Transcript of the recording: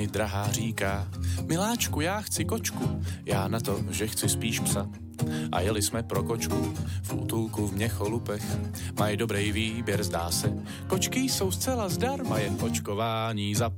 drahá říká: miláčku, já chci kočku, já na to, že chci spíš psa. A jeli jsme pro kočku v útulku v Měcholupech. Mají dobrý výběr, zdá se. Kočky jsou zcela zdarma, jen očkování za